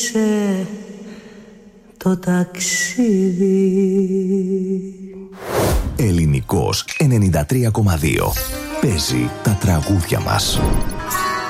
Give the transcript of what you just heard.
το ταξίδι. Ελληνικός 93,2. Παίζει τα τραγούδια μας.